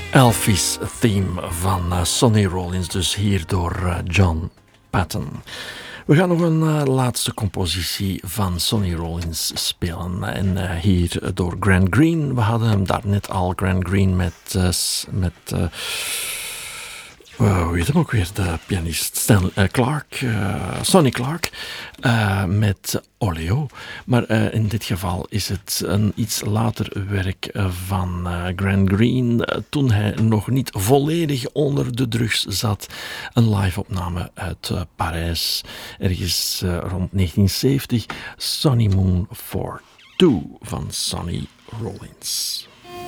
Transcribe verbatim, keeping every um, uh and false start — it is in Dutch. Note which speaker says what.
Speaker 1: Elvis theme van uh, Sonny Rollins, dus hier door uh, John Patton. We gaan nog een uh, laatste compositie van Sonny Rollins spelen. En uh, hier door Grant Green. We hadden hem daarnet al, Grant Green met... Uh, met uh, Uh, hoe heet hem ook weer, de pianist Stan, uh, Clark, uh, Sonny Clark, uh, met Oleo. Maar uh, in dit geval is het een iets later werk van uh, Grant Green, uh, toen hij nog niet volledig onder de drugs zat. Een live-opname uit uh, Parijs, ergens uh, rond negentien zeventig, Sonny Moon for Two van Sonny Rollins.